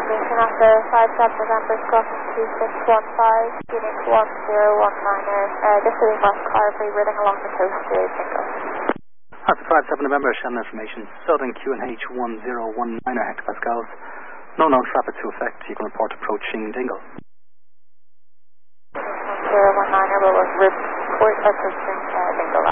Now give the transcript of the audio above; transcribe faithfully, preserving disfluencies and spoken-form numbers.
information after five seven November Scott two six one five, unit one zero one niner, uh, just sitting bus car free riding along the coast to Dingle. After five seven November, Shannon information, Southern Q N H one zero one niner hectopascals, no known traffic to affect, you can report approaching Dingle. one zero one niner will report approaching uh, Dingle.